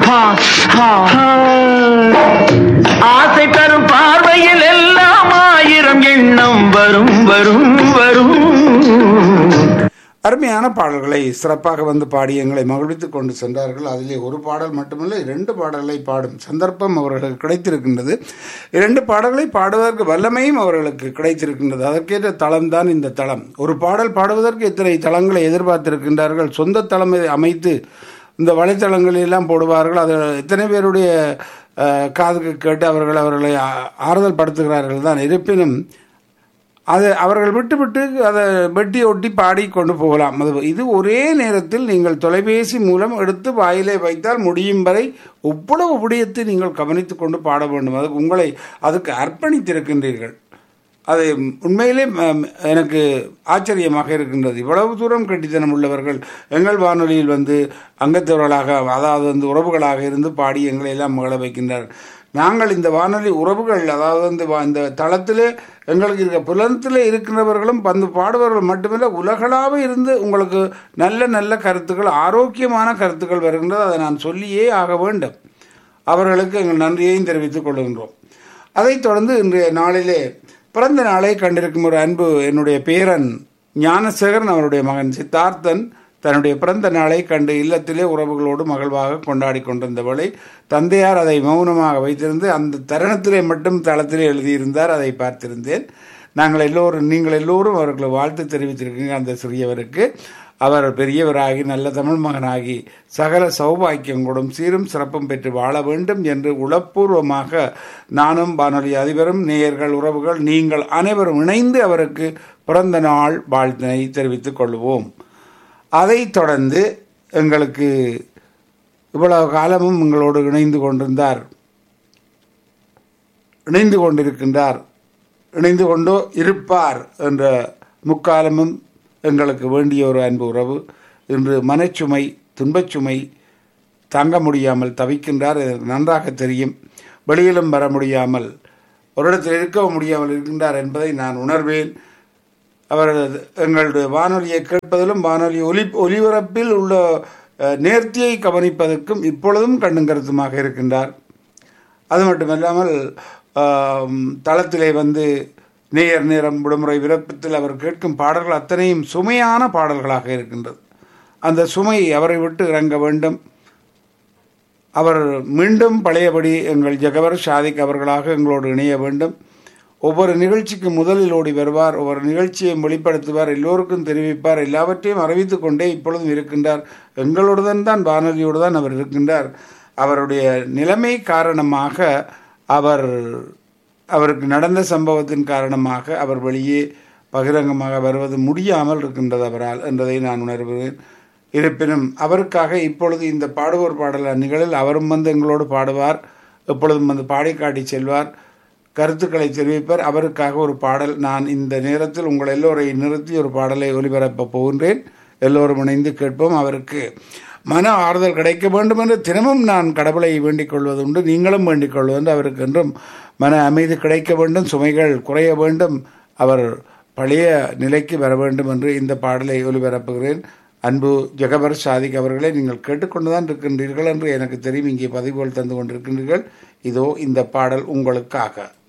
ஆசை தரும் பார்வையில் எல்லாம் ஆயிரம் எண்ணம் வரும் வரும் வரும். அருமையான பாடல்களை சிறப்பாக வந்து பாடி எங்களை மகிழ்வித்துக் கொண்டு சென்றார்கள். அதிலே ஒரு பாடல் மட்டுமல்ல, 2 பாடல்களை பாடும் சந்தர்ப்பம் அவர்களுக்கு கிடைத்திருக்கின்றது. 2 பாடல்களை பாடுவதற்கு வல்லமையும் அவர்களுக்கு கிடைத்திருக்கின்றது. அதற்கேற்ற தளம்தான் இந்த தளம். ஒரு பாடல் பாடுவதற்கு இத்தனை தளங்களை எதிர்பார்த்திருக்கின்றார்கள். சொந்த தளம் அமைத்து இந்த வலைத்தளங்களெல்லாம் போடுவார்கள். அது எத்தனை பேருடைய காதுக்கு கேட்டு அவர்களை ஆறுதல் படுத்துகிறார்கள் தான். இருப்பினும் அதை அவர்கள் விட்டு அதை வெட்டி ஒட்டி பாடி கொண்டு போகலாம். இது ஒரே நேரத்தில் நீங்கள் தொலைபேசி மூலம் எடுத்து வாயிலே வைத்தால் முடியும் வரை இவ்வளவு விடயத்தை நீங்கள் கவனித்து கொண்டு பாட வேண்டும். அதுக்கு அர்ப்பணித்திருக்கின்றீர்கள். அது உண்மையிலே எனக்கு ஆச்சரியமாக இருக்கின்றது. இவ்வளவு தூரம் கட்டித்தனம் உள்ளவர்கள் எங்கள் வானொலியில் வந்து அங்கத்தவர்களாக, அதாவது வந்து உறவுகளாக இருந்து பாடி எங்களை எல்லாம் மகள வைக்கின்றார்கள். நாங்கள் இந்த வானொலி உறவுகள், அதாவது இந்த தளத்திலே எங்களுக்கு இருக்க புலனத்தில் இருக்கின்றவர்களும் வந்து பாடுபவர்கள் மட்டுமில்லை, உலகளாக இருந்து உங்களுக்கு நல்ல நல்ல கருத்துக்கள், ஆரோக்கியமான கருத்துக்கள் வருகின்றது. அதை நான் சொல்லியே ஆக வேண்டும். அவர்களுக்கு எங்கள் நன்றியையும் தெரிவித்துக் கொள்கின்றோம். அதைத் தொடர்ந்து இன்றைய நாளிலே பிறந்த நாளை கண்டிருக்கும் ஒரு அன்பு என்னுடைய பேரன் ஞானசேகரன், அவருடைய மகன் சித்தார்த்தன் தன்னுடைய பிறந்த நாளை கண்டு இல்லத்திலே உறவுகளோடு மகிழ்வாக கொண்டாடி கொண்டிருந்தவளை தந்தையார் அதை மௌனமாக வைத்திருந்து அந்த தருணத்திலே மட்டும் தளத்திலே எழுதியிருந்தார். அதை பார்த்திருந்தேன். நீங்கள் எல்லோரும் அவர்களை வாழ்த்து தெரிவித்திருக்கீங்க. அந்த சிறியவருக்கு அவர் பெரியவராகி நல்ல தமிழ் மகனாகி சகல சௌபாக்கியங்களும் சீரும் சிறப்பும் பெற்று வாழ வேண்டும் என்று உளப்பூர்வமாக நானும் வானொலி அதிபரும் நேயர்கள் உறவுகள் நீங்கள் அனைவரும் இணைந்து அவருக்கு பிறந்த நாள் வாழ்த்தினை தெரிவித்துக் கொள்வோம். அதைத் தொடர்ந்து எங்களுக்கு இவ்வளவு காலமும் எங்களோடு இணைந்து கொண்டிருக்கின்றார், இணைந்து கொண்டோ இருப்பார் என்ற முக்காலமும் எங்களுக்கு வேண்டிய ஒரு அன்பு உறவு. இன்று மனச்சுமை, துன்பச்சுமை தாங்க முடியாமல் தவிக்கின்றார். எனக்கு நன்றாக தெரியும். வெளியிலும் வர முடியாமல், ஒரு இடத்தில் இருக்க முடியாமல் இருக்கின்றார் என்பதை நான் உணர்வேன். அவர் எங்களுடைய வானொலியை கேட்பதிலும் வானொலி ஒலிபரப்பில் உள்ள நேர்த்தியை கவனிப்பதற்கும் இப்பொழுதும் கண்ணும் கருத்துமாக இருக்கின்றார். அது மட்டுமல்லாமல் தளத்திலே வந்து நேயர் நேரம் விடுமுறை விருப்பத்தில் அவர் கேட்கும் பாடல்கள் அத்தனையும் சுமையான பாடல்களாக இருக்கின்றது. அந்த சுமை அவரை விட்டு இறங்க வேண்டும். அவர் மீண்டும் பழையபடி எங்கள் ஜகவர் ஷாதிக் அவர்களாக எங்களோடு இணைய வேண்டும். ஒவ்வொரு நிகழ்ச்சிக்கு முதலில் ஓடி வருவார், ஒவ்வொரு நிகழ்ச்சியையும் வெளிப்படுத்துவார், எல்லோருக்கும் தெரிவிப்பார், எல்லாவற்றையும் அறிவித்துக் கொண்டே இப்பொழுதும் இருக்கின்றார். எங்களுடன் தான், வானொலியோடு தான் அவர் இருக்கின்றார். அவருடைய நிலைமை காரணமாக, அவருக்கு நடந்த சம்பவத்தின் காரணமாக அவர் வெளியே பகிரங்கமாக வருவது முடியாமல் இருக்கின்றது அவரால் என்பதை நான் உணர்கிறேன். இருப்பினும் அவருக்காக இப்பொழுது இந்த பாடுவோர் பாடல் நிகழில் அவரும் வந்து எங்களோடு பாடுவார். எப்பொழுதும் வந்து பாடி காட்டி செல்வார், கருத்துக்களை தெரிவிப்பார். அவருக்காக ஒரு பாடல் நான் இந்த நேரத்தில் உங்கள் எல்லோரையும் நிறுத்தி ஒரு பாடலை ஒலிபரப்ப போகின்றேன். எல்லோரும் இணைந்து கேட்போம். அவருக்கு மன ஆறுதல் கிடைக்க வேண்டும் என்று தினமும் நான் கடவுளை வேண்டிக் கொள்வதுண்டு, நீங்களும் வேண்டிக் கொள்வது. அவருக்கு என்றும் மன அமைதி கிடைக்க வேண்டும், சுமைகள் குறைய வேண்டும், அவர் பழைய நிலைக்கு வர வேண்டும் என்று இந்த பாடலை ஒலிபரப்புகிறேன். அன்பு ஜகவர் ஷாதிக் அவர்களே, நீங்கள் கேட்டுக்கொண்டுதான் இருக்கின்றீர்கள் என்று எனக்கு தெரியும். இங்கே பதிவுகள் தந்து கொண்டிருக்கின்றீர்கள். இதோ இந்த பாடல் உங்களுக்காக.